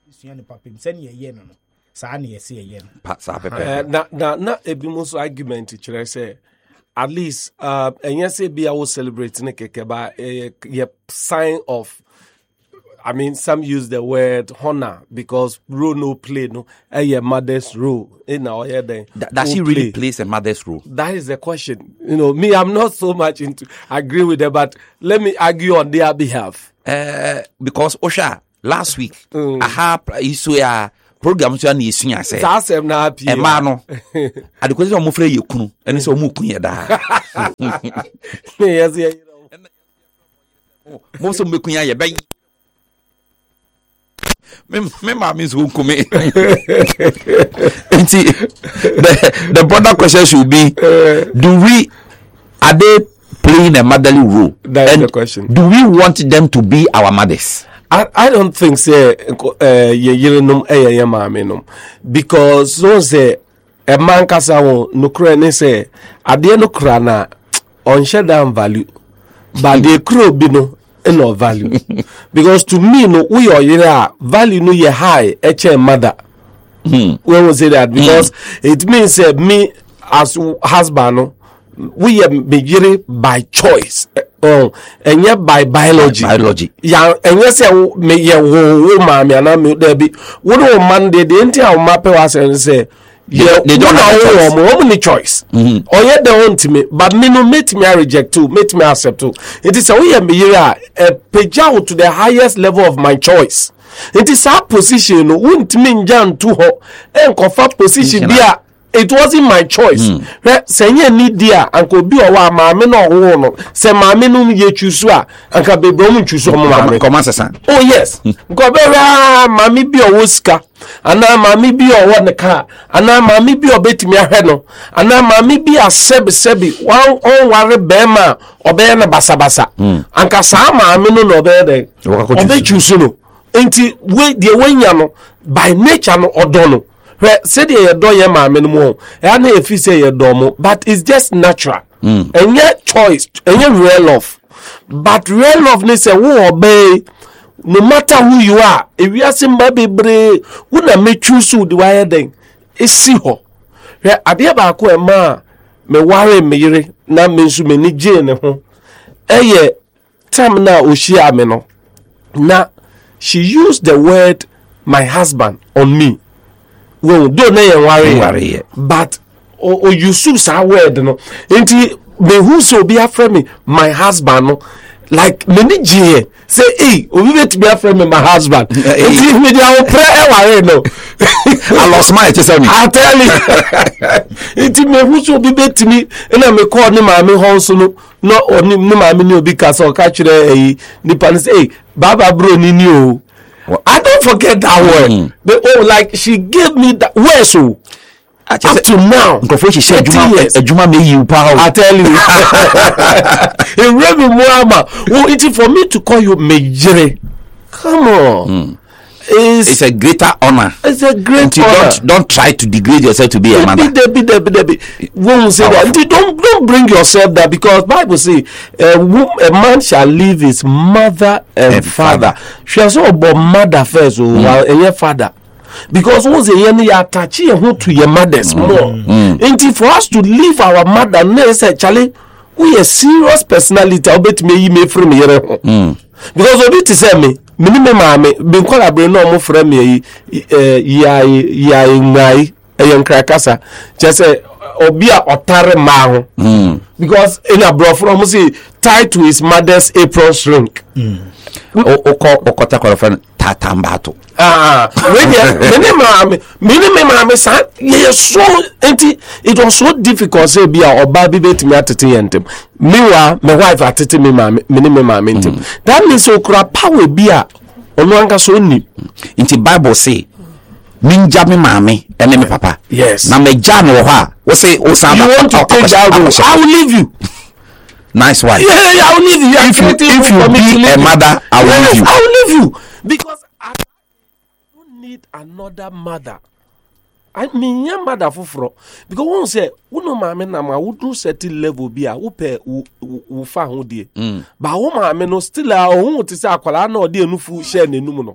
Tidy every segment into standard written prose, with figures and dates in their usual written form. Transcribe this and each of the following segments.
suani papim send ye no saa na yesi ye no saa pepe na ebimuso argument kire say at least and yes be our celebrating kekeba a sign of I mean, some use the word honor because role no play no a mother's role in our head. Does she really plays a mother's role? That is the question. You know, me, I'm not so much into agree with them, but let me argue on their behalf. Because Osha last week, I have issue program so ani esu ase. Asem na happy. E ma no. Adekwese o mo frɛ yekunu, ene se o mo kun ye da. Yes, yeah. Mo so mo kun ye ben. Me mama so come. The broader question should be are they playing a motherly role? That's the question. Do we want them to be our mothers? I don't think say because so say a man kasa no kra ne say ade no kra na on share down value but the crow be no value because to me no we are value no ye high mother when we say that because it means me as husband no we are be by choice and yet by biology yeah and yes me ye wo mama na me there be wo no man dey enti map was and say yeah, they don't have any choice. Or yet they want me, but me no make me reject too, make me accept too. It is a way me here page out to the highest level of my choice. It is our position. Won't mean Jan to her and comfort position there. It wasn't my choice. Say you need dear and could be a mammy no no. Say mammy no ye choose and can be brown choose mammy. Oh yes. Go better mammy be a whisker. And now mammy be a one car. And now mammy be a bit me a heno. And now mammy be a sebi. One on worry bema or bena basa. And kasa mammy no bede. Or choose no. Ain't it wait the way yano by nature no or dono. Said ye do ye ma minimum and if you say ye domo but it's just natural and yet choice and yet real love but real love ne say who obey no matter who you are if you are somebody brave who na me choose the way then is see ho ade ba ko e ma me ware me yire na me nsu me ni je ne ho eye time na o shia me no na she used the word my husband on me. Well, don't worry, but you use our word, no. Inti me who so be a friend me, my husband, no. Like many G say, hey, we wait be a friend me, my husband. Inti me dey pray no. I lost my testimony. I tell you. Inti me who so be bet me, and I me call ni mama house no or ni mama ni obi kasa o catch the nipa say, hey, Baba bro ni ni o. I don't forget that word. But like she gave me that word so up to now. Before she said Juma may you power. I tell you. In Remy Muama, it is for me to call you Mejere. Come on. It's a greater honor. It's a great honor. Don't try to degrade yourself to be a mother. Won't say that. Don't bring yourself there because Bible say a man shall leave his mother and father. She has all about mother first while your father. Because once a year you attach to your mothers more. And for us to leave our mother, necessarily we a serious personality. I bet me from here. Because of it is me. Minimum mame bin collaborate no mo frɛ me ya ngai eyen krakasa just say obi a otare ma ho because in a bro from say tied to his mother's apron shrink okota korofan tatambato minimum mame sa ye so it was so difficult say be a oba bi betimi atete yentem mewa my wife atete me mame minimum mame yentem that means okra power be a ono anka so ni into Bible say minja me mame ene me papa yes na me ja no ho we say o sa you want to take that role I will leave you. Nice wife. Yeah, I will leave you. If you be a mother, I will leave you. I will leave you because I don't need another mother. I mean, your mother for because one say, "We no mama na ma we do certain level be a we pay we fa ho die." But we mama no still a who to say akwala na ode enu fu share n'enum no.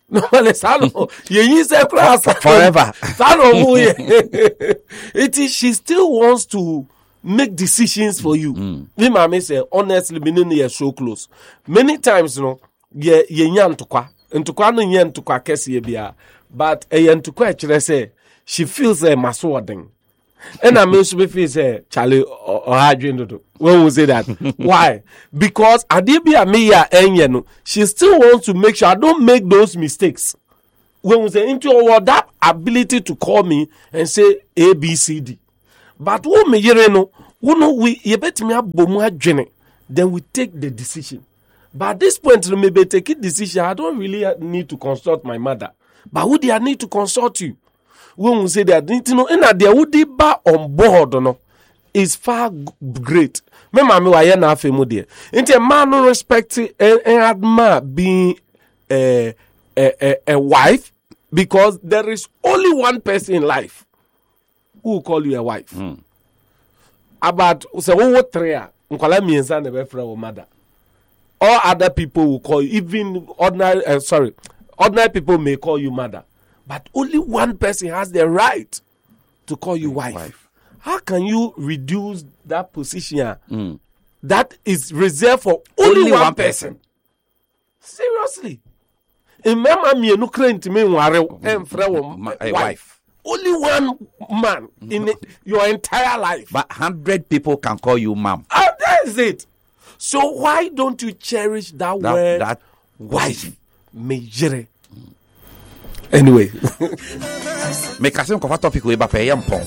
normally sano ye say class Forever. sano mu ye. It is she still wants to make decisions for you. Me mama say honestly me no so close. Many times ye nyantukwa. Ntukwa no nye ntukwa kese bia. But ntukwa e kire say she feels maso warden. And I mean, she feels Charlie or Hadrian. When we say that, why? Because Adibia Mia Enyano, she still wants to make sure I don't make those mistakes. When we say into that ability to call me and say A, B, C, D. But what me yereno, we you bet me up bomu then we take the decision. But at this point, maybe take a decision. I don't really need to consult my mother. But who do I need to consult you? When we say that, and there would be on board, is far great. Me mama wa ye na afemu de. Into a man no respect and admire being a wife because there is only one person in life who will call you a wife. About say what three nkwala miensa na be friend mother. All other people will call you, even ordinary people may call you mother. But only one person has the right to call you wife. How can you reduce that position that is reserved for only one person? Seriously. Remember me no claim to me wife. Only one man in your entire life. But 100 people can call you mom. That is it. So why don't you cherish that word, that wife? Mejere. Anyway. Make us think of a topic we pay yampong.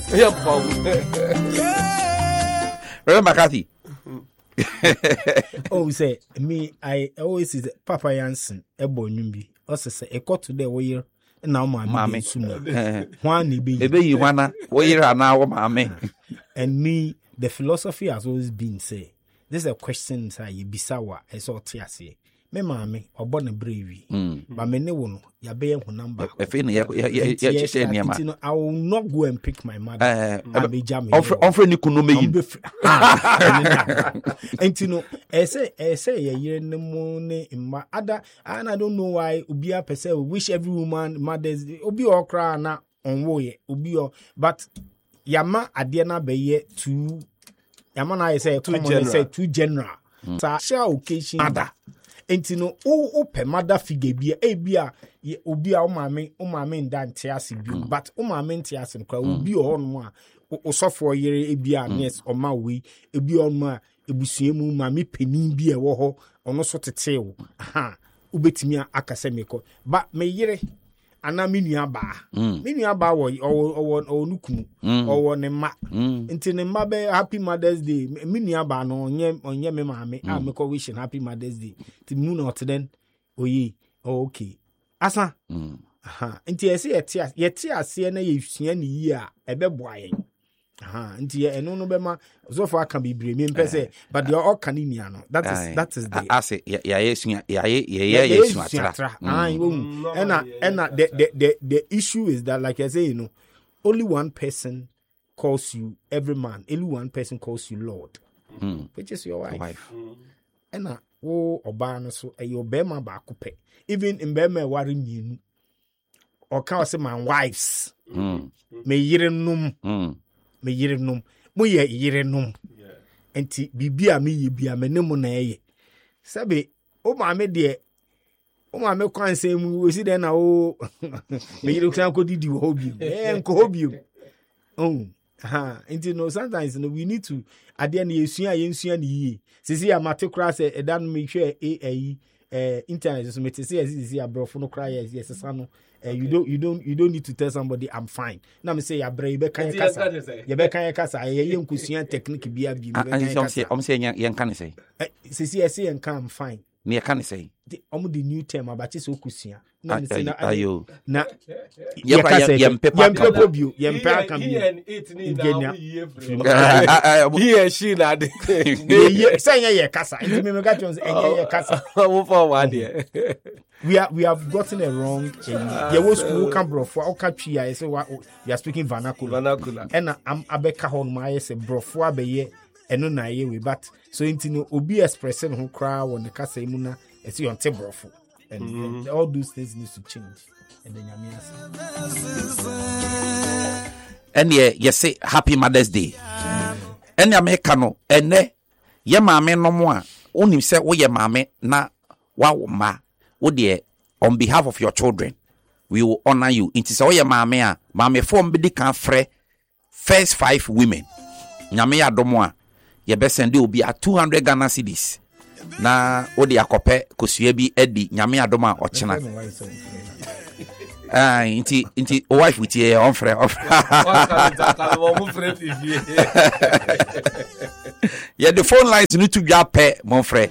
Reverend McCarthy. Oh, say me, I always say Papa Jansen, Ebo Numbi. Also say a got to the way now my mammy sooner. One be you wanna where are now, mammy. And me, the philosophy has always been say, this is a question say bisawa as all tiasi. Me mami obona bravery but me ne wo no ya be hu number I will not go and pick my mother be jam on friend you kuno me and you know say ye yere ne mu ne ma other and I don't know why obi a person wish every woman mothers obi okra na onwo ye obi but yama ade na be ye too yama na say too general sa sha occasion other Entino o mother figure bia obi a o maame ndante ase bi but o maame nte ase nkwa obi o no a o sofo yere bia yes o ma we ebi o no a ebusuemu maame penin bi e wo ho ono so tetew aha obetimi akase meko ba me yere ana menua ba wo onukunu owo ne ma nti ne ma be happy mother's day menua ba no onye me maame me ko wish happy mother's day ti mu no then oyi okay asa aha nti ese yeti ase na yesua ne yi a ebeboa yen aha nti eno no be ma so far can be breme mpese but they all can in no that is the ase ya yesua tra and the issue is that like I say only one person calls you every man, only one person calls you Lord, which is your wife. And oba no so your bema ba kupe even in bema wari mienu or can say my wives me yirenum mo ye yirenum enti bibia me ye bia me ne mo na ye sabe o ma me de o ma me kwan say mu we si de na o me yire kran ko didi wo bi nko hobi enti no sometimes we need to ade na yensua ne yi sisi ya matekra say edan me hwe internet so me te say sisi abrofo no kra yes sano you don't need to tell somebody I'm fine. Now me say ya bra you be kan kasa. You be kan kasa ye nkusua technique bia bi me be kan kasa. I'm saying yen kan say. Sisi I say yen kan I'm fine. Me kan say. The the new term about so kusua. Na me say na ye pepa bio ye pepa kan bio. He and she na de. Say ye kasa. Nti me ga Jones ye kasa. Wo for one there. We have gotten it wrong. There was school can brofo o ka twi I say we are speaking vernacular. And I'm abeka hon my say brofo abeye eno na ye we but so intino obi expressing ho kra won the kasa mu na esi on te brofo and all those things need to change. And then and yes, say Happy Mother's Day. And America no, and ne ye mame no more. Only say we ye mame na wa ma. Wo on behalf of your children, we will honor you. It is all your mame form bidi can free first 5 women. Nyame adomo ye be send will be at 200 Ghana cedis. Na odi akope kosua bi edi nyame adomo ochena. Inti wife with ye on frère. Yeah, the phone lines need to be up, mon frère.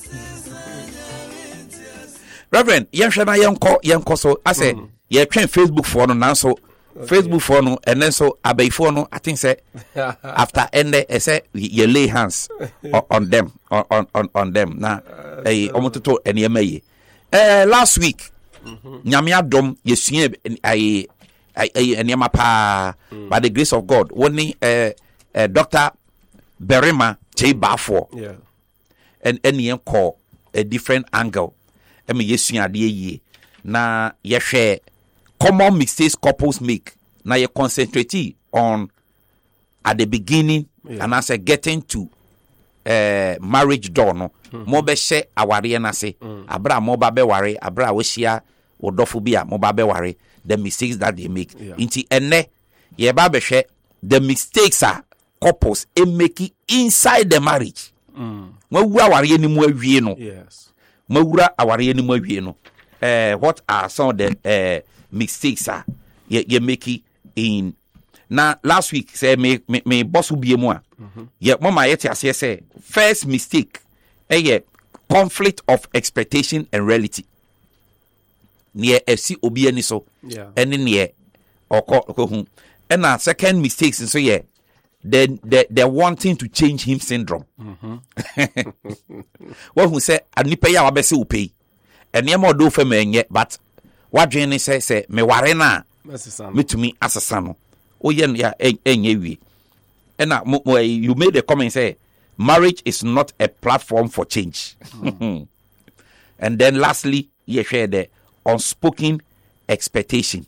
Reverend, yenko so I say ye train Facebook for no now so Facebook for no and then so abey for no I think say after end I say ye lay hands on them on them na omototo enye last week nyame adom yesua enema pa by the grace of God woni Dr. Berima Chebafo and yen call a different angle yesua de ye na ye share common mistakes couples make na ye concentrate on at the beginning and as getting to marriage door no mo be share aware na se abra mo ba be ware abra wo hia wodofo bi a mo ba be ware the mistakes that they make inti enne ye ba be hwe the mistakes are couples make inside the marriage mawura aware ni mu awie no mawura aware ni mu awie no what are some of the mistakes are ye make in na last week say me boss will be mu a ye mama yet ase say first mistake conflict of expectation and reality near FC obi ani so and near oko and na second mistakes so yeah they're wanting to change him syndrome what who say anipa ya wabese upei and yema do fe menye but wadwen ni say me ware na metumi asesa no oye ya enye wi and you made a comment say marriage is not a platform for change and then lastly you share the unspoken expectation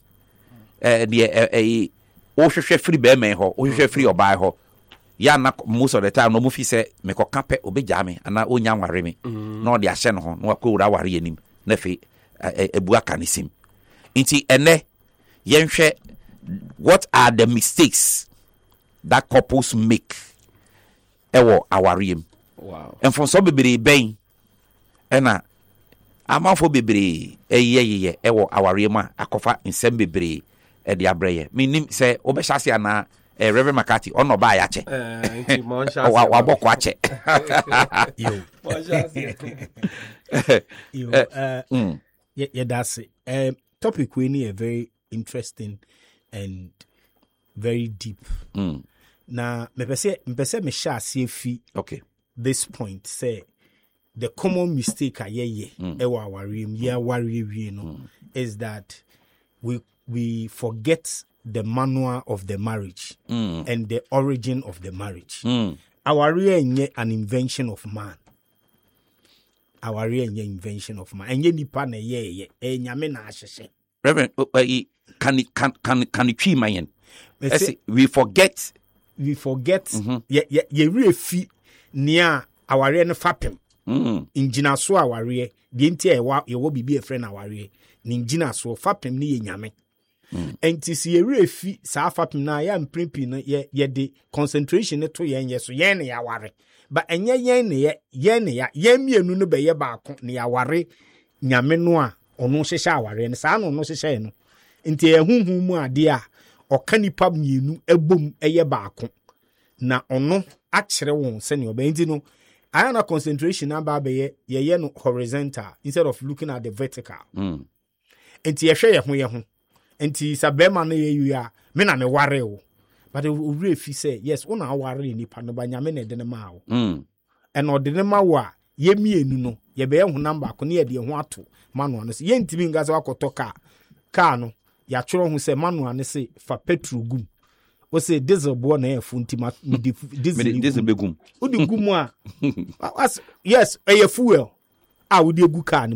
ohwehwe free be men ho ohwehwe free obai ho ya na most of the time no mu fi say me ko kape obeja me ana onya nware me na ode ahye no ho na wakura ware anim na fe ebu aka nisim nti ene yenhwe what are the mistakes that couples make ewo awariem and from so bebere ben ena amanfo bebere eyeye ewo awariem a akofa nsem bebere e de abreye minim say obehase ana Reverend McCarthy ono ba ya che wa boko ache yeah that's it. Topic we need a very interesting and very deep na me pese me sha fi okay this point say the common mistake ayeye ewa awariem ya ware wie no is that we forget the manual of the marriage and the origin of the marriage. Awarrie nye an invention of man. Awarrie nye invention of man. Enye nipa na ye nyame na ahyehye. Reverend can you twi mayen? We forget ye refi nia awarrie no fapem. Ingina so awarrie de ntia ye wo bibi e friend awarrie. Ni ingina so fapem ni ye nyame. Enti si ye refi sa fapem na ya mprimpi na ye de concentration to ye so ye na ya ware. But enye ye mienu no be ye baako na ya ware nyame no a ono hyehye aware ne sa no hyehye no. Enti ehunhu mu ade a oka nipa mienu ebom eye baako na ono akyere won se ne obenti no ayana concentration aba be ye no horizontal instead of looking at the vertical. Enti ye hwe ye ho enti sabema na ye yua me na me ware o but we refi say yes una ware nipa no ba nyame na de ne ma o and ode ne ma wo a ye mienu no ye be ho number ko ne ye de ho ato manual no ye ntimi ngase wakoto ka no ya tworo ho say manual ne say fa petrol gum o say diesel bo na ye fu ntima diesel begum udi gum a yes e fuel a udi egu ka no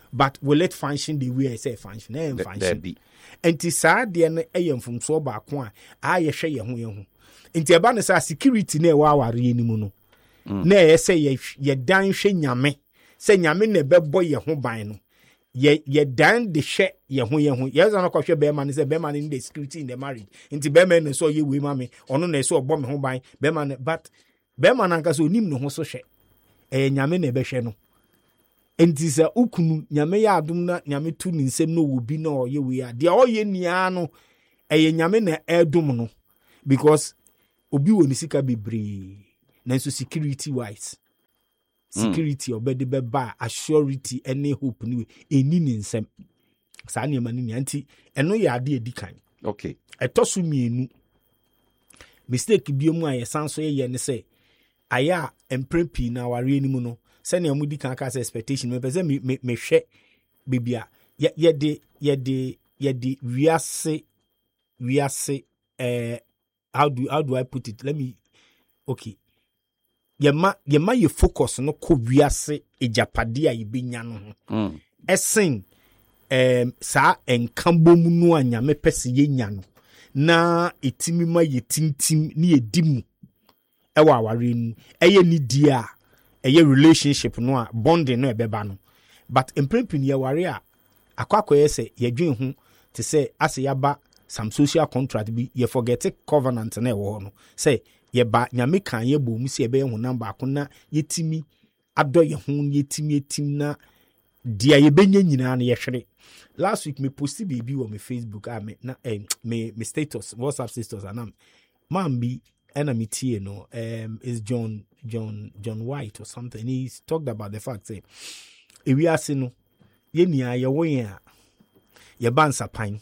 but will it function the way I say function? Function. And saa deɛ no ɛyɛ mfomsoɔ baako a ayɛhwɛ yɛn ho yɛn ho nti ɛba no sɛ security na ɛwɔ awareɛ no mu no na ɛyɛ sɛ yɛdan hwɛ nyame sɛ nyame na ɛbɛbɔ yɛn ho ban no yɛdan de hwɛ yɛn ho yɛsɛ no kɔhwɛ bɛrima no sɛ bɛrima no need security in the marriage nti bɛrima no sɛ ɔyɛ wei ma me ɔno na ɛsɛ ɔbɔ me ho ban bɛrima no but bɛrima no ankasa onim ne ho so hwɛ ɛyɛ nyame na ɛbɛhwɛ no enti sɛ ukunu nyame yɛ adom na nyame tu ne nsɛm no wɔ bi na ɔyɛ wei a deɛ ɔyɛ nia no ɛyɛ nyame na ɛdom no because obi wɔ ne sika bebree nanso security wise security ɔbɛde bɛba assurity ɛne hope ne ɛni ne nsɛm saa nneɛma no nia nti ɛno yɛ ade edi kan okay ɛtɔ so mmienu mistake bi mu a yɛsan so yɛ ne sɛ ayɛ a mpre pii na awareɛ no mu no sɛnea mudi kan ka sɛ expectation mepɛ sɛ mehwɛ baabi a yɛde wiase how do I put it? Let me okay. Yɛma yɛ focus no kɔ wiase ejapade a yɛbɛnya no ho. Ɛsen saa enkambom no a nyame pɛ sɛ yɛnya no na etimi ma yɛtintim ne yɛdi mu ɛwɔ aware mu ɛyɛ ni dia ɛyɛ relationship no a bonding no ɛbɛba no but mprempin yɛware a akɔyɛ sɛ yɛdwen ho te sɛ ase yaba some social contract bi yɛ forget covenant na ɛwɔ no sɛ yɛba nyame kan yɛbɔ mu sɛ yɛbɛyɛ ho number ko na yɛtimi adɔ yɛ ho yɛtim na dia yɛbɛnya nyinaa na yɛhwere last week me posti baby wɔ me Facebook me status WhatsApp status anam man bi ɛna me tie no is John White or something. He's talked about the fact say ewiase no yɛnia yɛwɔ yɛn a yɛba nsapan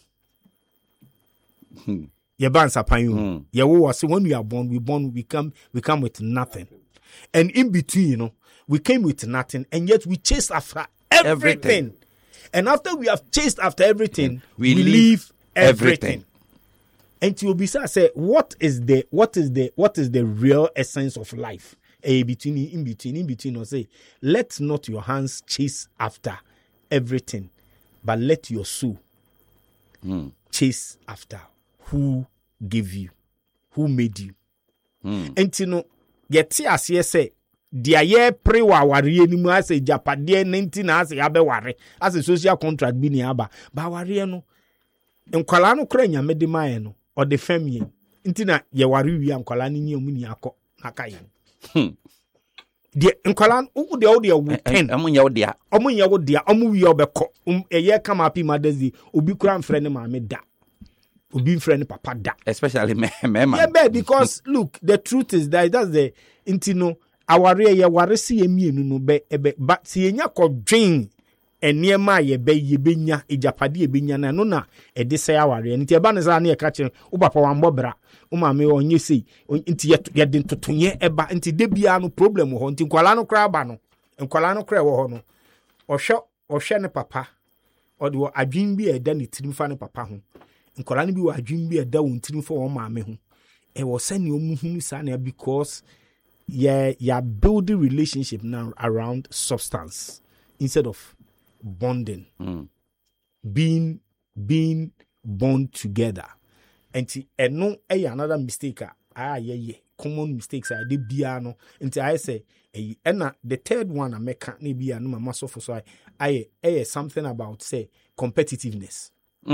yɛba nsapan yɛwɔ wɔ se when we are born we come with nothing and in between you know we came with nothing and yet we chased after everything. And after we have chased after everything we leave everything. And to be say what is the real essence of life? In between or say let not your hands chase after everything but let your soul chase after who gave you, who made you. And you know get as say dia ye pre wa ware ni mu ase japade nenti na ase ya be ware ase social contract bi ni aba ba ware no nkwala no kra nyame de mae no o de family nti na ye ware wi nkwala ni nyamu ni akọ aka yen de nkwala wo de wo 10 amunya wo dia omu wi obekọ eye kama pi madazi obi kura mfre ne maame da obi mfre ne papa da especially me yeah because look the truth is that's the intino aware ye ware si emienu no be but si enya kodwen eniema ye benya ejapade ebenya na no na ede se aware nti eba ne za na ye ka kire wo papa wan bobra wo ma me onye sei nti ye de ntotonye eba nti de bia no problem ho nti nkwala no kra ba no nkwala no kra wo ho no ohwe ne papa ode wo adwin bi eda ne tirim fa ne papa ho nkwala no bi wo adwin bi eda wo tirim fa wo ma me ho e wo sane o mu hunu sa na because you're building relationship now around substance instead of bonding, being bond together. And no, another mistake. Common mistakes I did piano. Until I say, and the third one I make maybe I know my muscle for so I something about say competitiveness.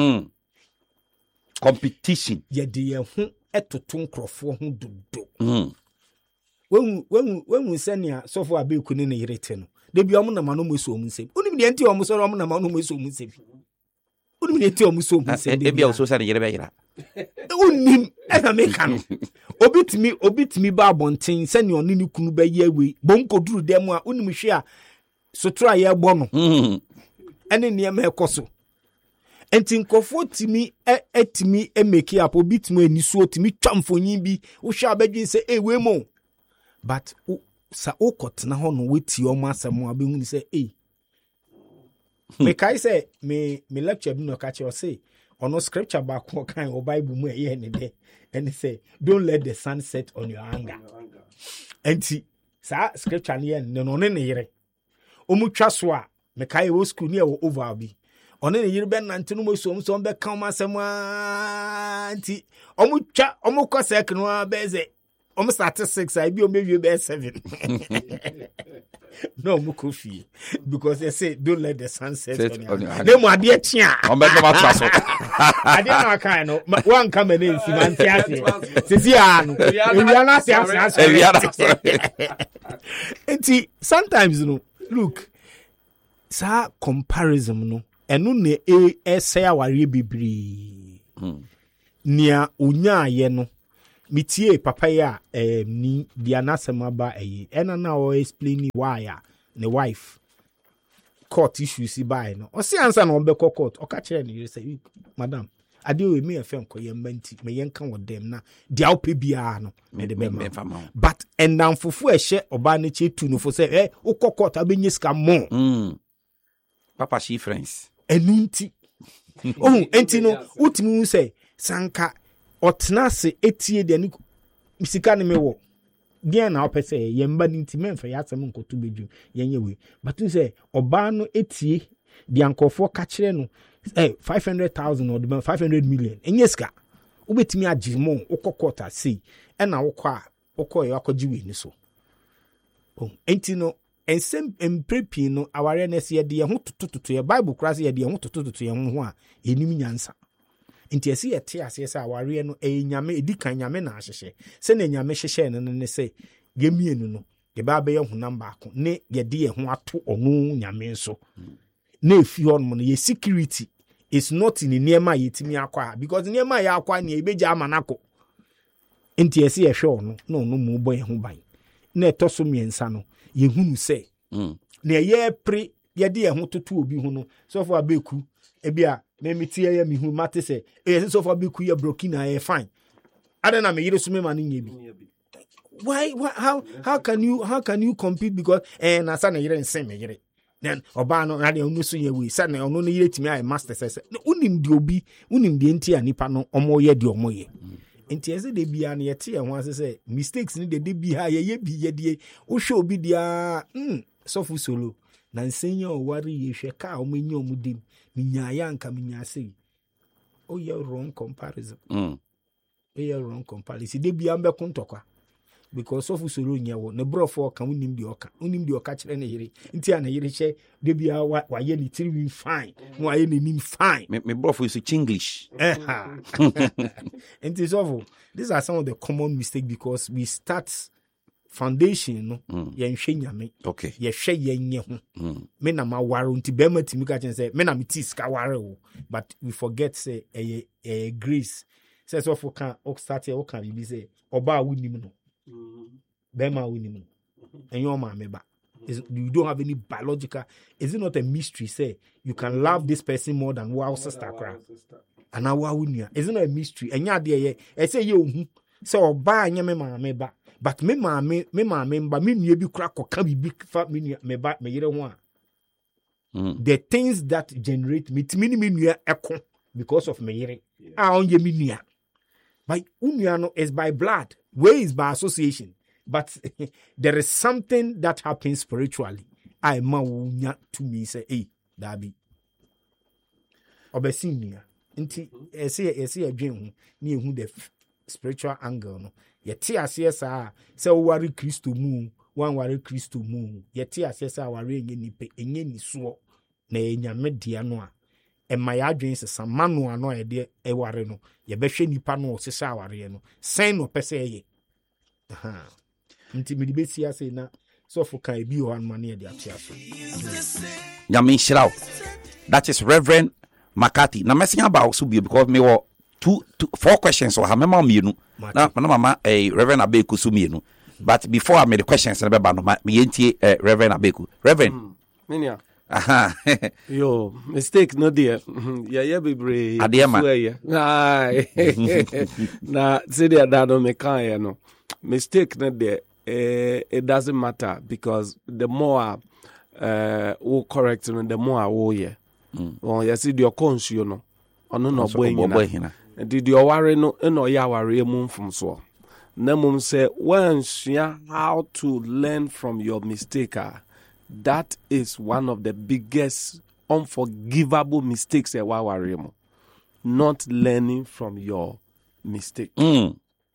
Competition. Yeah, the etotun crofo hu do. When we send ya so for abe kunu na irete no de bi omo na manu mo so omu nsem unim de enti omo so omo na manu mo so omu nsem unim de enti omo so omu nsem e bia o so sa de yere be yira unim e na me kan obitimi ba abonten se ne oni ni kunu be ye we bom koduru dem a unim hwe a sotura ye gbo no ene ne ma ekoso enti nkofo timi etimi make up obitimi ani so timi twamfonyin bi wo hwe abadwin se we mo but sa okotna ho no weti o ma asem abehu ni say me kai say me lecture bi no ka che o say ono scripture back kan o bible mu e ne de and say don't let the sun set on your anger enti sa scripture ne no ne yere o mu twa so a me kai wo school near over bi one ne yiri ben nante no mo so be kan ma asem anti omo twa omo ko sek no abeze omo statistics I bi o mewie be 7 no mo coffee because they say don't let the sun set on you dem ade tia on be no matraso ade na kan no one come na nsi man tia sisi anu ewia na sia enti sometimes you know look sa comparison no enu ne say aware bibiri nia onya ye no mitie papa ya ni dia nasema ba ena na o explain why the wife court issues by no o si answer na obekọ court o ka kire ni say madam ade we me afem ko ye manti me yen kan with them na dia ope bia no me de be ma but endan fufu ehye oba ne chetu no fo say ukọ court abenye ska mo papa she friends enunti enti no utimi say sanka otnase etie de ni sika ne mewo dia na opese yemba ni nti memfa ya asem nkoto bedwum yenye we but you say oba no etie de ankofo ka kire no 500,000 or 500 million enye sika ubetimi agimo ukokota sei na ukọ ya akọji we ni so enti no ensem emprepi no awareness ye de ho tototo ye bible class ye de ho tototo ye ho a enim nyansa enti esi yete ase se aware no nyame edikan nyame na ahyehye se na nyame hyehye no ne se yemienu no ye ba be ye honam ba ko ne ye de ye ho ato onu nyame so na efi hon mo no ye security is not in niema yetimi akwa because niema ya akwa ne ebeja amanako enti esi ye hwe ono no mu bo ye ho ban na etoso miensa no ye hunu se na ye pre ye de ye ho toto obi hu no so for abeku ebia me metie ya mi hu mate se so for abeku ye broken na ye fine ada na me yire so me ma nye bi why how can you compete because na sa na yire nsen me yire then oba no na de onu so ye we sa na onu no yire timi ay master se unim di obi unim di enti anipa no omo ye di omo ye enti ese de bia na yete ye ho ase se mistakes ni de bia ye bi ye die wo hwe obi dia sofu solo na nsenya o ware ye hwe ka o menye o mudim minya ya nka minya sei o ye wrong comparison wrong comparison de bia mbe kontokwa because sofu solo nya wo ne brofo ka unim di oka kire ne yire nti ana yire hye de bia wa ye ni tiri fine no wa ye ni nim fine me brofo is English and so these are some of the common mistakes because we start foundation no ye nhwe nyame okay ye hwe ye nye ho me na ma waro nti be ma timi ka chen say me na me tis ka ware wo but we forget say grace say so for can o start here o can be say oba wunim no be ma wunim no and your ma me ba you don't have any biological is it not a mystery say you can love this person more than wow sister cry and now wow wunia is it not a mystery enya de ye e say ye ohu say oba anya me ma me ba but me ma me mba me nua bi kura koka bi fa me ba me yire ho a the things that generate me nua eko because of me yire onye me nua by unua no is by blood way is by association but there is something that happens spiritually I ma unya to me say dabi obesi nua nti ese adwen ho na ehu the spiritual angle no yete ase sa se ware Kristo mu wan ware Kristo mu yete ase sa ware enye nipe enye nisuo na enyame dia no a ema ya adwen sesa manu ano e de ware no ye behwe nipa no sesa aware no sen no pese ye nti mi besi ase na so for kan bi ho anma na de atia so nyame nhyiraw that is Reverend Makati na messing about so because me were 4 questions or hamema mienu na mama Reverend Abeku so mienu but before I made the questions na be ba no me yentie Reverend Abeku Reverend menia yo mistake no there ya bebre na say there that no me kan no mistake no there it doesn't matter because the more we correct no the more we yeah well you see your consume no ono no boy did you worry no ya worry mum from so na mum say when how to learn from your mistake That is one of the biggest unforgivable mistakes not learning from your mistake. Well,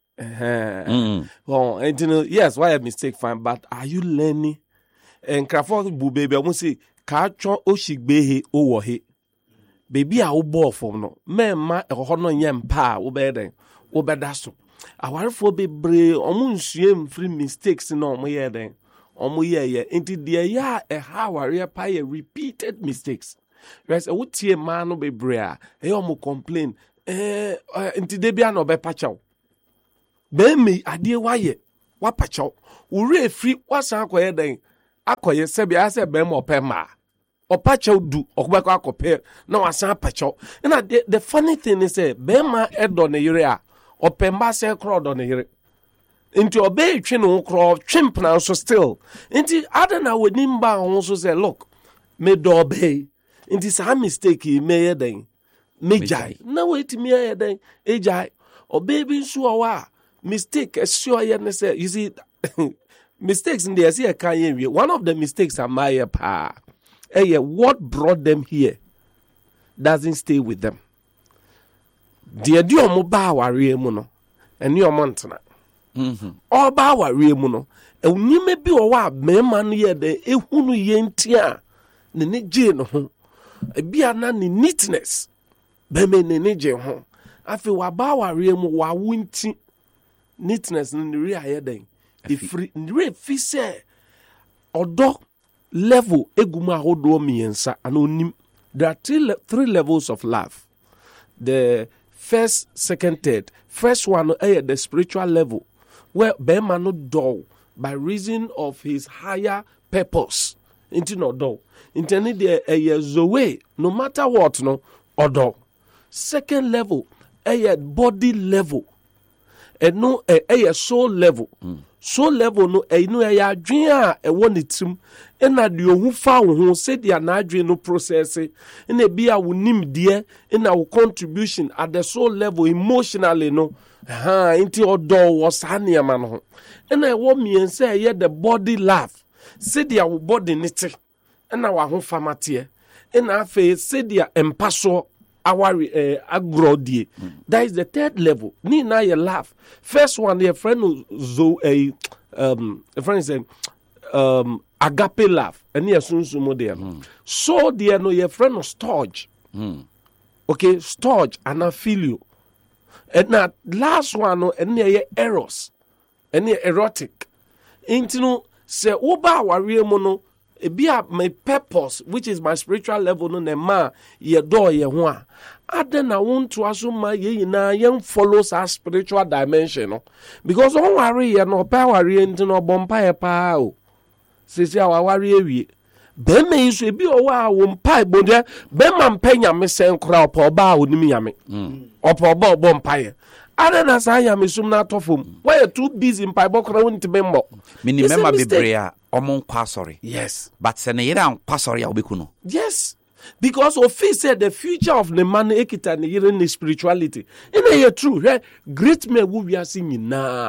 and yes, why a mistake fine, but are you learning? And Crawford bu baby, I want to say, "Kacho oshigbehe owohe." Baby, I will bore from no. Ma a hono yam pa obeden obedaso. Our for be brave, omun free mistakes no mo yeden. Omo ye into the ya a how a repeated mistakes. Whereas a would see a man no be brave, a omo complain, into the biano be pachow. Be me, a dear why what pachow, ure free what's uncle then. Akoye sebi ase bem opema. Opacho do okubeko akope na wasan pacho. And the funny thing is bema edo ne yire a opemba se kro do ne yire. Into obey twi no kro twimp na so still. Into adana wenimba ho so say look me do obey. Into sa mistake me yeden. Me jai. Na wait me yeden e jai. Obey bi nso wa mistake sure ye ne say you see mistakes in the see can one of the mistakes are my pa. What brought them here doesn't stay with them. Dear dio mo ba ware mu no eni o montana. O ba ware mu no e unime bi o wa mema no ye de ehunu ye ntia ne ne je no ho e bia na ne neatness be me ne je ho afi wa ba ware mu wa wunti neatness no ne ri aye den ifri nre fi se odo level eguma hodo miensa anonim. There are three levels of love. The first, second, third. First one the spiritual level where bema no do by reason of his higher purpose. Into no do. Intended the zoe no matter what no odo. Second level body level. And no soul level. Soul level no no adwen a e won itim e na de ohu fa wo ho se dia na adwen no process e na bia wo nimde e na wo contribution at the soul level emotionally no inti odo wo sane ma no e na e wo miense e the body love se dia wo body nite e na wa ho famate e na afa se dia empaso awari agrodie. That is the third level. Ni na ye laugh. First one, your friend a friend said agape love. And ye soon modern. So dear no your friend storage. Okay, storage and I feel you. And now last one no and ye eros. And ye erotic. Intino se oba wari mono. Ebia my purpose, which is my spiritual level, no nema ye do ye ho a aden na won to asoma ye na ye follows our spiritual dimension no because on worry ye no pa worry enti no bompa ye pa o sisi a worry ewie be me iso ebi o wa wo mpa ibode be ma mpanya me sen kora opa oba onimi yame opa oba obo mpa ye aden na sa yame sum na atofom why you too busy mpa ibokora wonti bembo mini mema bebrea omon kwasori. Yes. But seneyira kwasori ya obekuno. Yes. Because Ofi said the future of the man ekita ne yire ne spirituality. Ina ye true. Hey, great men who we are singing na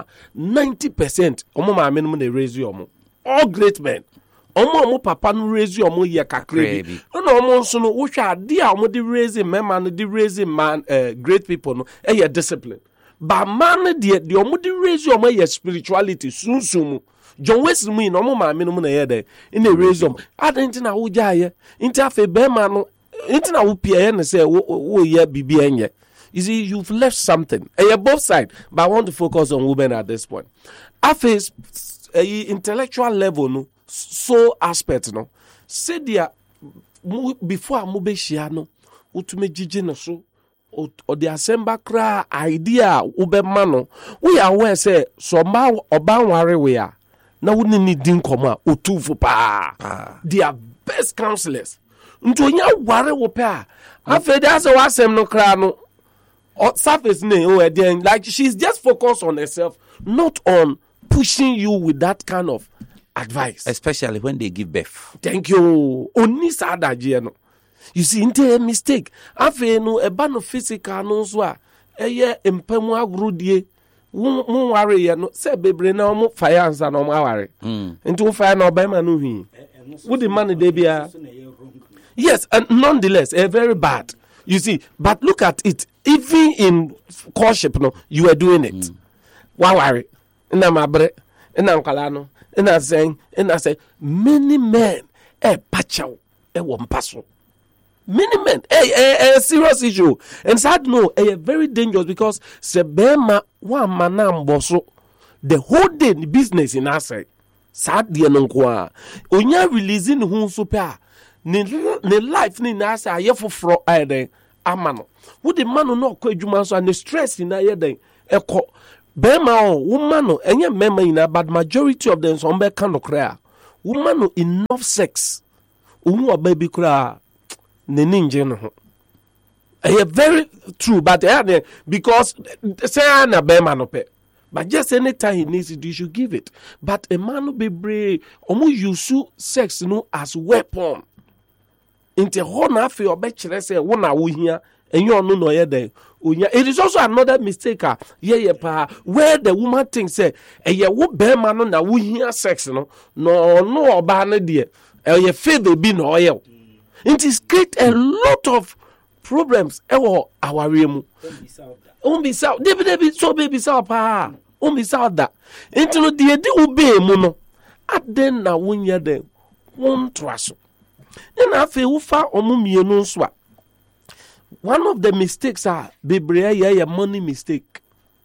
90% omo ma amenu na raise you. All great men. Omo papa no raise you omo ye kakre bi. No omo nso no wo hwa ade a omo de raise man no de raise man great people no e discipline. But man de omo de raise you omo ye spirituality sunsun. John Wesley me no ma me no na ye de in a reason adenti na wo jaye inti afa be ma no inti na wo pia ne say wo ye bibi enye. You see, you've left something both sides, but I want to focus on women at this point. Afa intellectual level no so aspect no say dia before mo be hia no utume jiji no so or the assembly kra idea ube mano we are aware say so ma oban ware we are na woni ni din koma otufu pa they are best counselors ntonya ware wo pa afede as wasem no kra no surface ne o then like she's just focused on herself, not on pushing you with that kind of advice, especially when they give birth. Thank you. Oni sada je no. You see, inte a mistake. Afe no eba no physical no so a eye empemu agrodie mu ware ye no se bebre na mo fire ansa na mo aware. Into fire na oba ma no hwi. With the money they be yes, and nonetheless, very bad. You see, but look at it. Even in courtship, no, you are doing it. Why worry? And I'm kalano. And I say, many men, pachow, wampaso. Many men, a serious issue. And sad no, very dangerous because sebema one manam boso the whole day business in our side. Sad dia nonkwa. Onya releasing who super. Ne life ni na asa ayefo fro ayden amano wo de mano no kwa adwuma so and stress in ayden eko be ma o woman no enye mema ina but majority of them some be kan no kra woman no enough sex owu oba bi kra ne ninje no ho very true but because say na be ma no pe. But just anytime he needs it, you should give it. But a man will be brave. Omu use sex as weapon. Into hona fe obechere say wona wo hia enyo no no ye den onya. It is also another mistake pa where the woman thinks say eye wo be ma no na wo hia sex no oba ne de eye fe be no oye. It is create a lot of problems ewo aware mu. Be south debi so baby south pa be south that into no de ube mu no aden na wonya den won toaso. And afi ufa omumienu nso. One of the mistakes are bebre money mistake.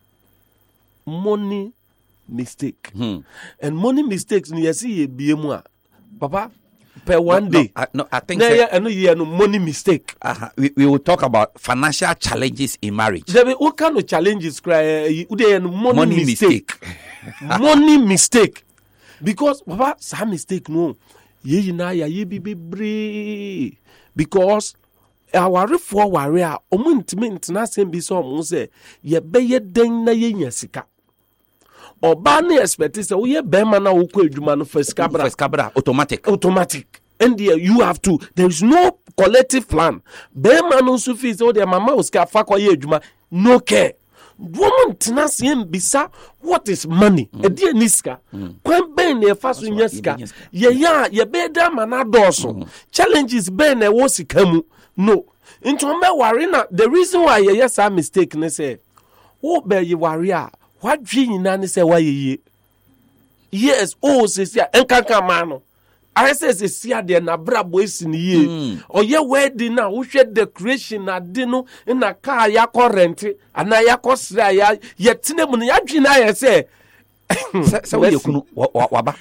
Money mistake. And money mistakes ni yesi ye biemu a. Papa per one day. I think no money mistake. We will talk about financial challenges in marriage. There be what kind of challenges cry money mistake. Money mistake. Because papa some mistake no. Ye na ya ye be because our reform warrior omuntiment na sem bi so omu say ye be ye den na ye nya sika oba na expect say wo ye be ma na wo kwa adwuma no first cabra automatic and you have to there is no collective plan be ma no so fi say o mama o ska fa kwa ye adwuma no care woman tinasiem bisa what is money edi niska kwan ben na fa so nyaska ye be da manadoso challenges ben na wo sika mu no into me worry na the reason why ye say mistake ne say wo be ye worry a wadwi nyina ne say why ye yes oh say enkanka man no I say see there na brabo esini ye oye wedding na wo hwe decoration na de no na car ya current ana ya kosra ya yetine mu ya dwi na ye say say we kunu waba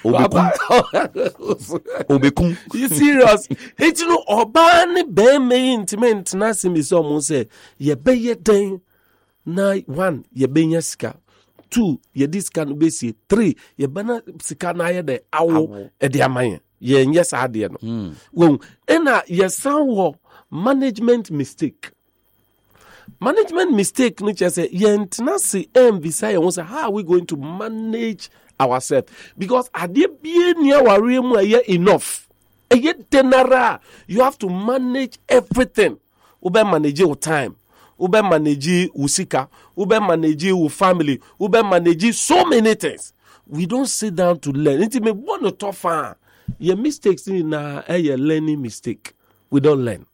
obekun you serious it no oba ne be me intimate na simi so mo say ye be ye den na 1 ye be nya sika 2 ye diska no be si 3 ye bana sika na ye de awo e de amaye yes ade no well ena yesan wo management mistake no just say yentna se visa ye say how are we going to manage ourselves because ade bie ni aware mu aye enough aye tenara you have to manage everything ube manage your time ube manage usika ube manage your family ube manage so many things we don't sit down to learn it me want to tough your mistakes in a learning mistake. We don't learn.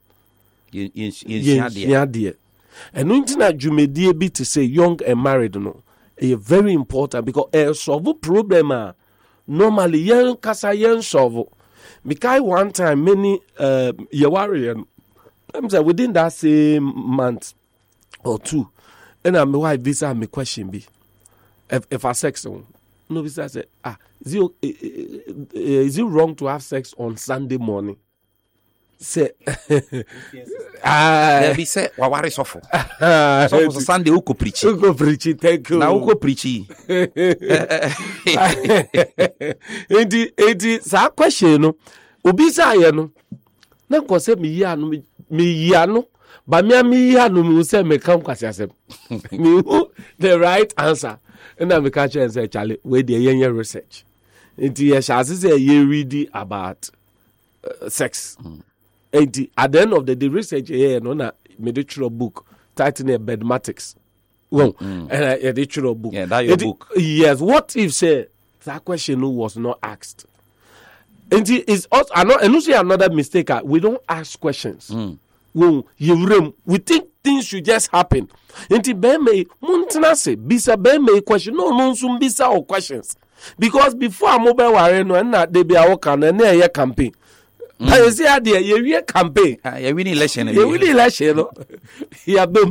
Yeah. And when you may be to say young and married, no, it's very important because a solve problem. Normally, young kasa young solve. Because one time many Yawarian, I'm saying within that same month or 2, and I'm wife visa me question be if I sex on. No, visa say is it wrong to have sex on Sunday morning? Say, be say, wawari sofo. So Sunday uko preach. Thank you. Na uko preach. Enti sa question no. Obi sa ye no. Na ko se mi ya no. Ba mi ya no mi say me kam kwase asem. Me the right answer. And I catch and say, Charlie, where the young research. Into yes, as I say, you read about sex. And at the end of the day, research here, no, medical book titled Bedmatics. Well, and a medical book. Yeah, that your book. Yes. What if say that question was not asked? And it is also another mistake. We don't ask questions. When we think things should just happen. Inti beme muntinase bisa beme question no sum bisa or questions. Because before mobile ware no na dey be awoka na na ye campaign. But you see there ye campaign. You win election. You win election no. Ya bem.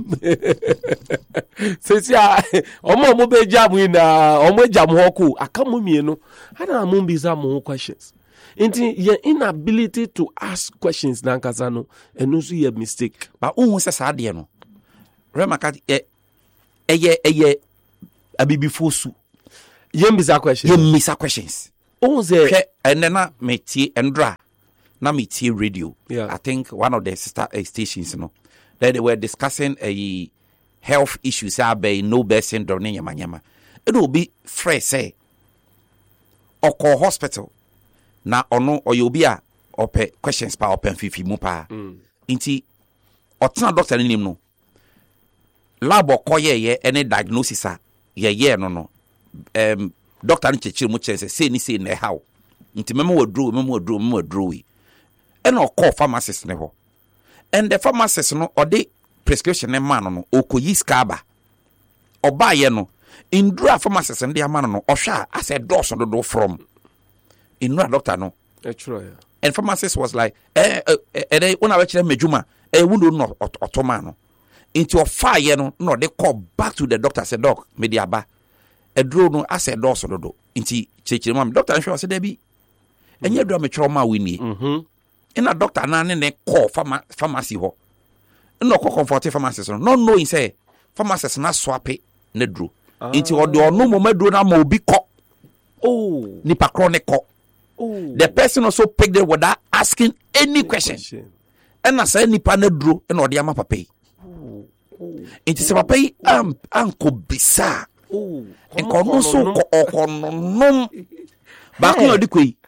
Say omo mobile jam we na omo jam hoku akamu mienu. Ana mo bisa mo questions. Inti your inability to ask questions na nkasa and also your mistake. But who say sa de no? Remaka eye abibifosu. Yembisa questions. Yembisa questions. Who say and then na metie endra na metie radio. Yeah. I think one of the sister stations that they were discussing a health issues about no best syndrome in Yamanyama. It will be fresh say or call hospital. Na ono oyobia ope questions pa open fifi mu pa inti otena doctor nim no lab okoye any diagnosis ye no doctor ni chechire mu chese say na how inti memo wodro we and call pharmacist ne ho and the pharmacist no ode prescription ne man no okoyi skaba oba ye no indura pharmacist ndi amano no ohwa as a dose do from in no doctor no true, yeah. And pharmacist was like when I actually mejuma wundo no otoma no into a fire no they call back to the doctor said doc mediaba edro no as a dose do inti chechire mam doctor sure say debi enye do me chiro ma wini in a doctor na ne call pharmacy ho no call comfort pharmacist no knowing say pharmacist na swap ne dro inti odo no mo medro na ma obi ko nipa chronic ko. The person also picked it without asking any question. And I said, nipa ne dro and odiama papai. It is a papai uncle bisa. And konoso okonom. Back in the quay.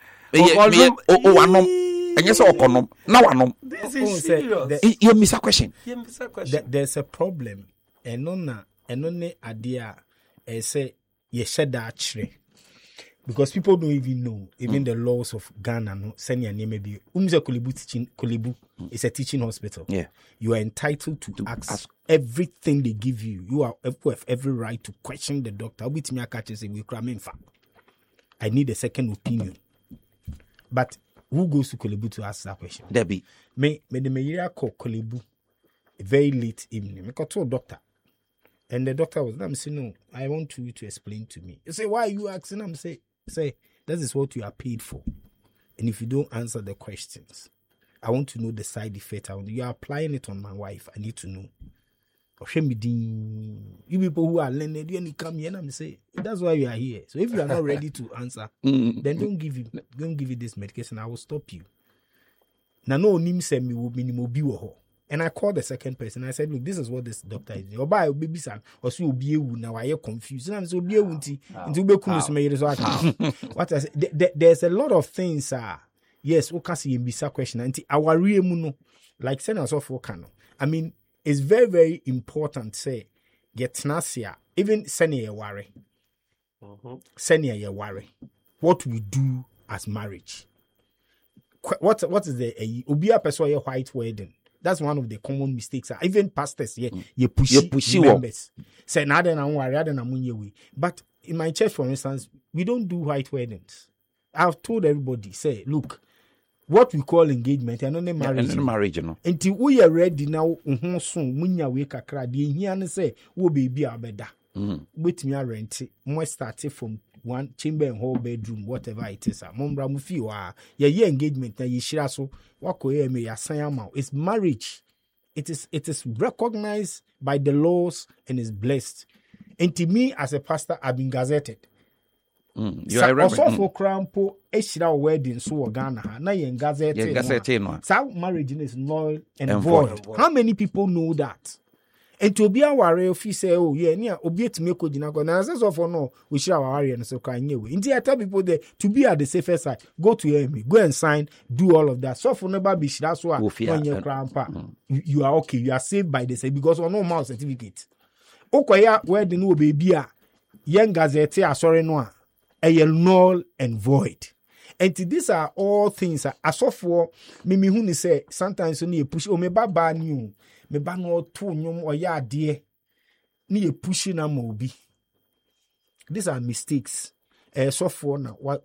And yes, okonom. Now anom. This is serious. You miss a question. There's a problem. And only idea say ye shed that tree. Because people don't even know, even the laws of Ghana, no, send your name maybe. Kolebu is a teaching hospital. Yeah. You are entitled to ask everything they give you. You have every right to question the doctor. With me, I need a second opinion. But who goes to Kolebu to ask that question? Debbie. Me the mayor call Kolebu very late evening. I got to a doctor. And the doctor was, I'm saying, no, I want you to explain to me. You say, why are you asking? I'm saying, this is what you are paid for. And if you don't answer the questions, I want to know the side effect. You are applying it on my wife. I need to know. You people who are learned, you come here and I'm saying, that's why you are here. So if you are not ready to answer, then don't give you this medication. I will stop you. Now, no, nim send me will minimum be. And I called the second person. I said, look, this is what this doctor is doing. Or buy a baby son, or so be now. I am confused. And I'm so be into what I said. There's a lot of things. Yes, we can see in bisa question. And our real muno, like send us off work. I mean, it's very, very important. Say, get nasia, even senior worry. Senior worry. What we do as marriage. What is the Ubia person white wedding? That's one of the common mistakes. Even pastors, you push members. Say, but in my church, for instance, we don't do white weddings. I've told everybody, say, look, what we call engagement, and only marriage. Marriage, you know. Until we are ready now, soon, munya we kakra, the here say, will be abeda. With me, I rent it. More started from one chamber and whole bedroom, whatever it is. Mombra mufi wa ye engagement na ye shira so wako ye me yasayama. It's marriage. It is recognized by the laws and is blessed. And to me as a pastor, I've been gazetted. You are right. Also for crampo eshira wedding so Ghana na ye gazetted. No. So marriage is null and void. How many people know that? And to be our if you say, oh, yeah, near obiet me could not go. Now, as of no, we share our area and so can you. Indeed, I tell people there to be at the safer side, go to me, go and sign, do all of that. So for never be that's why when your grandpa, you are okay, you are saved by the same because on no more certificate. Okoya, where the new baby are young gazette, sorry, no, a null and void. And these are all things I saw for me who ni say sometimes only push o me ba new me ba no to nyom or ya de ni e pushing na obi. These are mistakes. So for now what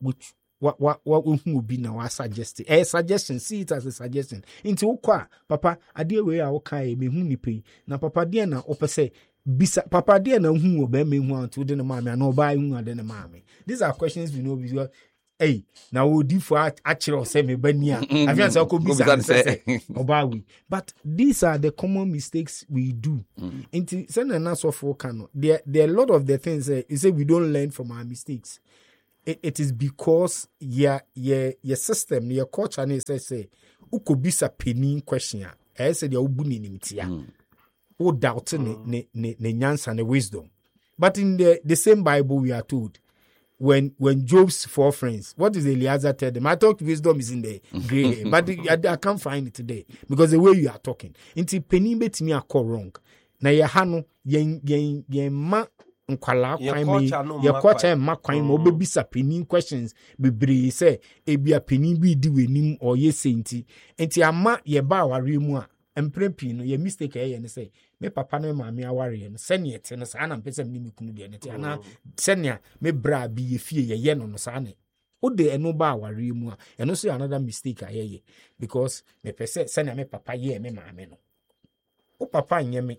who be now I suggest a suggestion, see it as a suggestion. Into ukwa papa ade we a wokai me hu ni pay na papa de na opese bisa papa de na hu oba me hu anto de na maame na oba hu ade na maame. These are questions we know because hey na wo di for actually say me bani a afian say ko bisa say oba we. But these are the common mistakes we do. Into send na so for can there are a lot of the things you say we don't learn from our mistakes. It is because your system, your culture, and say, ukobisa penny question. I said, you ubuni nimtia. O doubt ne nyansa and wisdom. But in the same Bible, we are told when Job's 4 friends, what does Eliezer tell them? I thought wisdom is in the gray area, but I can't find it today because the way you are talking. Inti penny bet me a call wrong. Na yahano yen ma. Nkwala kwan ye kwacha ma kwan mo bebisa penin questions bebre say ebia penin bi di wenim or ye senti enti ama ye ba aware mu a emprepi no ye mistake ye ne say me papa no ma me aware no sene ete no sa na mpese me kunu de ne te ana sene me bra bi ye fie ye no no sa ne o de eno ba aware mu a eno so another mistake ye because me pese sene me papa ye me ma me no o papa nye me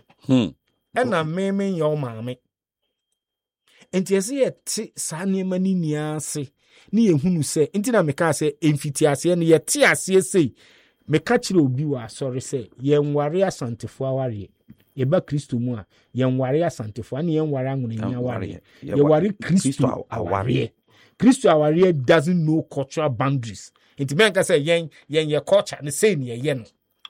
ena me yo ma me. Enti ese ye te saa nneɛma ni nia ase ni ehunu sɛ enti na meka sɛ emfiti ase ne ye te ase sei meka kyerɛ obi wa asɔre sɛ ye nware asantefo aware ye ba Kristo mu a ye nware asantefo ani ye nware anwonani aware ye ware Kristo aware. Kristo aware doesn't know cultural boundaries. Enti menka sɛ yen ye culture ne sei ne ye no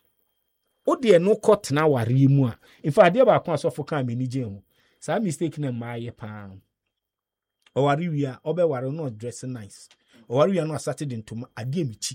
o de no court na aware mu a in fact de ba ko asɔfo kan me ni gye ho saa mistake na ma ye pa. Owari we are obeware no dressing nice. Owari we are no started ntoma ade amichi.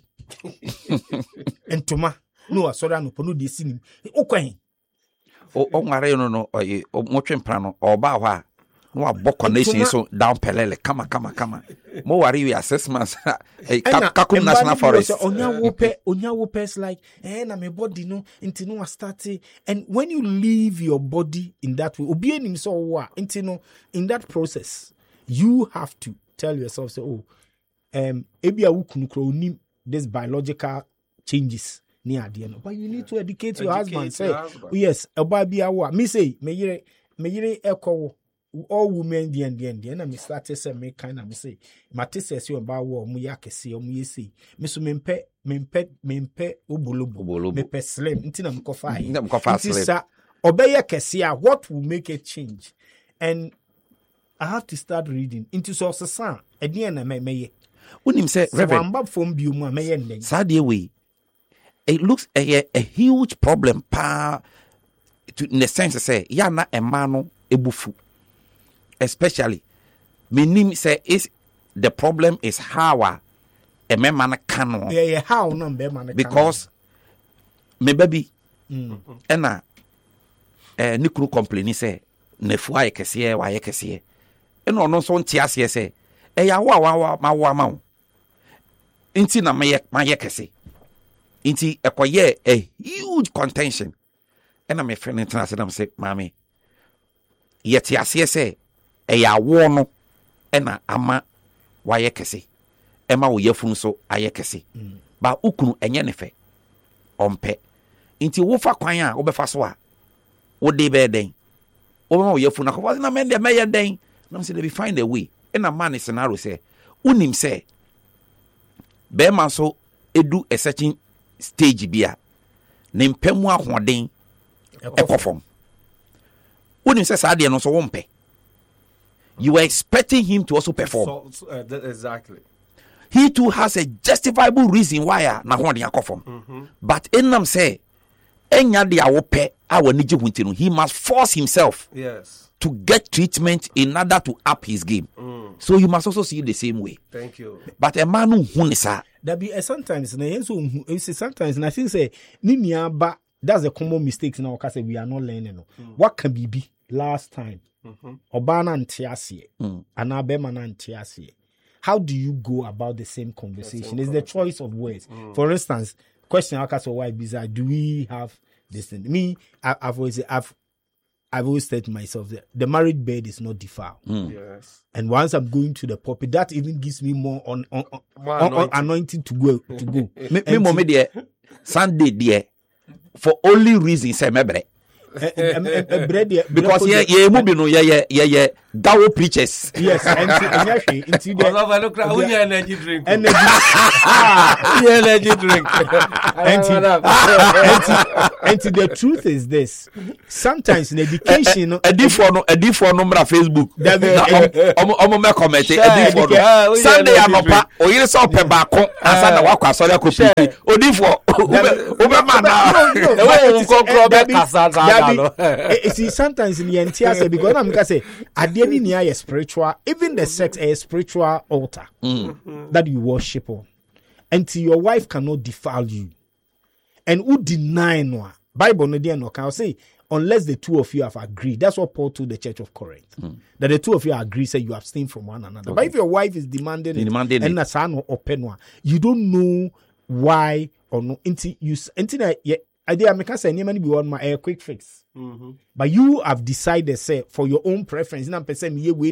Ntoma no asori anopo no de sinim. Okwan. O ngare no mo twempra no oba hɔ a no abɔ connection so down pelele kama. Mo wari we are 6 months. Kakum National Forest. Onya wo pes like na me body no nti no start and when you leave your body in that way obi enim so wo nti no in that process you have to tell yourself say ebia wo kunu kro onim this biological changes ni ade no but you need to educate your husband say yes oba bia wo me say me yire ekowo all women the na me start say me kind of me say mate say oba wo mu yakese omu yesi me so mempe obolobo me pe slim ntina me kofa slim obeye kese a what will make a change. And I have to start reading into sources again na meye unim say reverend amba from bi mu meye nden sadie we it looks a huge problem to in the sense say ya na ema no ebufu especially meaning say is the problem is how a member na can how no member because me baby ena ni kru complain say nefu aye kese eno no so ntia ase say ya wa ma inti na ma kese inti ekoye a huge contention ena me friend international say mami yeti ase say ya wo no ena ama wa kese ema wo yafunu so aye kese ba ukunu enye ne fe ompe inti wo fa kwan a wo be fa so a wo de be den wo ma wo yafunu akwa na me de me den na say they find a way ena man scenario say unim say be man so edu a certain stage bia ne mpemu ahoden ekofom unim say sa de no so wo mpe you were expecting him to also perform. Exactly. He too has a justifiable reason why na ho de akofom. But enam say enya de awope awa niji huntinu. He must force himself to get treatment in order to up his game. So you must also see it the same way. Thank you. But a man who hunisa there be sometimes na sometimes and I think say ni ba that's a common mistake now because we are not learning. What can be last time? Obana ntiasie ana bema na ntiasie how do you go about the same conversation? It's the choice of words. For instance, question I ask wife is, do we have this thing? Me, I've always said to myself that the married bed is not defiled. Yes. And once I'm going to the pulpit, that even gives me more anointing to go. Me mommy dear, Sunday dear, for only reason say mebre. Because yeah, movie no yeah, Dawo preachers. Yes, and energy drink. Energy drink. And the truth is this: sometimes in education, for number Facebook. Me comment. Sunday anopa. Oyire so pe ba kon. Asa na wakwa sorry ko preach. Edifo. See, sometimes in the entire because I'm gonna say at the end near a spiritual, even the sex a spiritual altar that you worship on, until your wife cannot defile you, and who deny no Bible no dear no can say unless the two of you have agreed. That's what Paul told the church of Corinth, that the two of you agree, say you abstain from one another. Okay. But if your wife is demanding it, and that's no open one, you don't know why or no until I can say any be on my quick fix. But you have decided, say, for your own preference, but at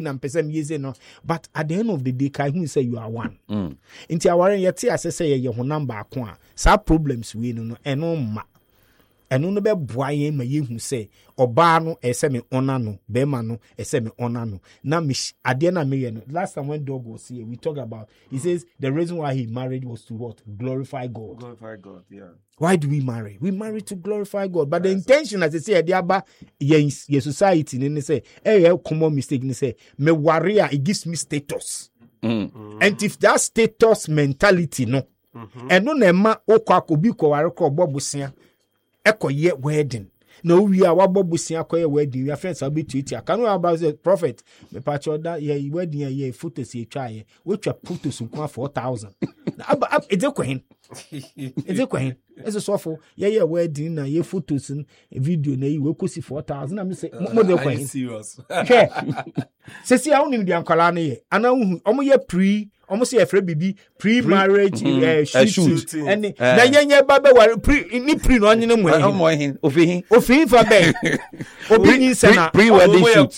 the end of the day, can say you are one. Into our yet, I say, your number, some problems we know, and no and no be boy may you say, or barno, a semi onano, bemano, a semi onano. Now, Miss Adena Million, last time when Dog was here, we talk about, he says the reason why he married was to what? Glorify God. Glorify God, yeah. Why do we marry? We marry to glorify God. But the intention, as I say, your society, and they say, hey, common mistake, and they say, me warrior, it gives me status. And if that status mentality, no, and no nema okwakobi wareko bobusia, eko ye wedding. No, we are what bobusia ko ye wedding. We are friends, I'll be to it. I can't know about the prophet. Me patch that ye wedding ye photos ye try, which are photos 4,000. It's a queen. It's a queen. It's a sofa. Yeah, wedding na ye photos and video na you will see 4,000. I'm say more than queen. Serious. Okay. Say I only the uncle ane. And now ye almost a free baby pre-marriage shoot and na ye baba were pre no anye mo hin ofin for ben obi sana pre-wedding shoot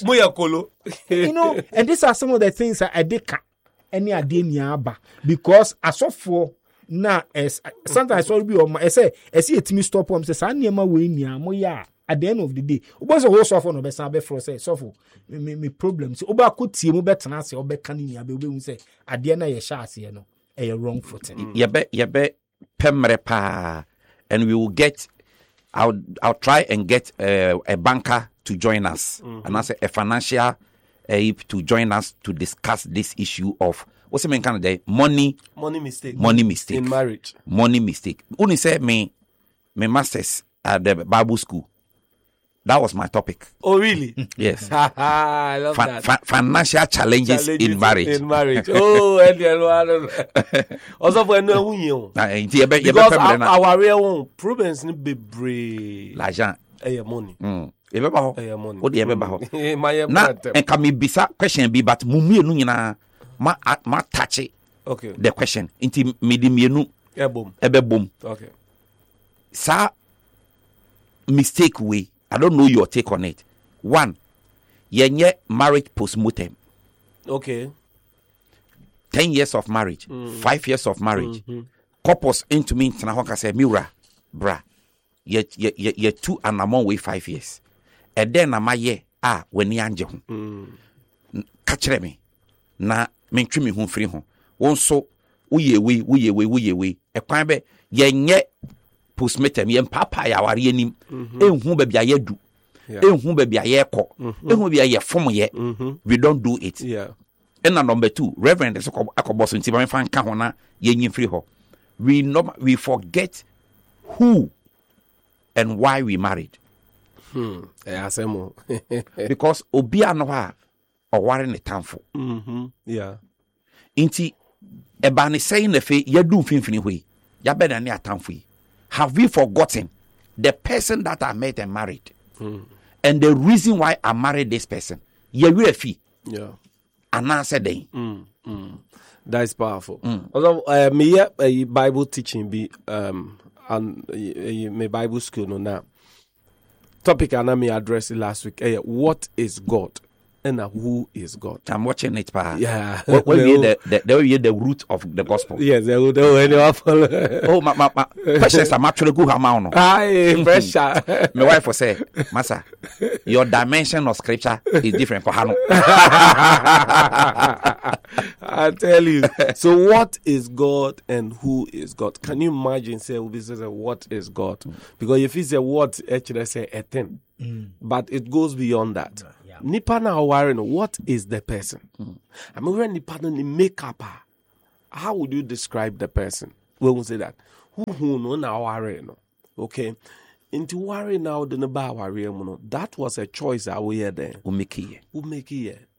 you know. And these are some of the things that I did any ade ni aba because asofo na as sometimes all be on I say etimi stop am say san niam we ni amoya at the end of the day obo so suffer no be san be for say suffer me problems obo akotie mo betena say obe kan ni abe obe hu say ade na ye sha ase no e wrong footing ye be pemre pa, and we will get I'll try and get a banker to join us and I say a financial to join us to discuss this issue of what's the main kind of day money mistake in marriage. Money mistake. Only say me masters at the Bible school. That was my topic. Oh, really? Yes. I love that. Financial challenges in marriage. In marriage. Oh, and also for no union. Because our real problems need be brave. L'argent. Money. Money. What do you ever na and can me bisa question be but mumie no nyina ma touch it. Okay. The question inti mienu ebe boom. Okay. Sa mistake way. I don't know your take on it. One, yenye marriage post-mortem. Okay. 10 years of marriage, 5 years of marriage. Couples into me tanahoka say Mira, bra. Ye 2 and I'm on way 5 years. And then am ye when ni anje ho. Catch me. Na mentwi me ho free ho. Won so uye we. E kwan be yenye postmortem yem papa ya ware anim ehun ba bia ye du ehun ba bia ye kɔ ehun bia ye fom ye we don't do it. Yeah. And number 2 reverend so akobo so nti ba fan ka ho na ye nyin free ho. We forget who and why we married. Because obi ano ha ɔware ne tamfo. Yeah. Inti eba ne say na fe ya du mfimfini hoi ya be na ne atamfo yi. Have we forgotten the person that I met and married? And the reason why I married this person? Yeah. And I said, That is powerful. Although me a Bible teaching be and my Bible school no now. Topic I me address it last week. What is God and who is God? I'm watching it, pa. Yeah. What will be the root of the gospel? Yes, they will do anyone follow. Oh, my questions are actually good amount. Aye, pressure. My wife will say, Massa, your dimension of scripture is different for Hano. I tell you. So what is God and who is God? Can you imagine say this is what is God? Because if it's a what, actually say a thing. But it goes beyond that. Nipa na worrying, what is the person? I mean, when Nipa na makeup, how would you describe the person? We will say that. Who no na worrying? Okay. Into worry now the neba worry. That was a choice I we had there. Umeki.